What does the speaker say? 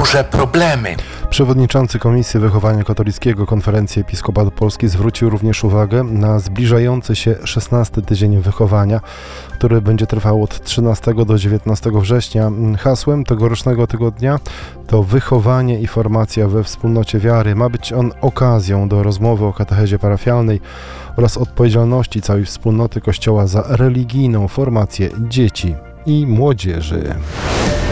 duże problemy. Przewodniczący Komisji Wychowania Katolickiego Konferencji Episkopatu Polski zwrócił również uwagę na zbliżający się 16 tydzień wychowania, który będzie trwał od 13 do 19 września. Hasłem tegorocznego tygodnia to wychowanie i formacja we wspólnocie wiary. Ma być on okazją do rozmowy o katechezie parafialnej oraz odpowiedzialności całej wspólnoty Kościoła za religijną formację dzieci i młodzieży.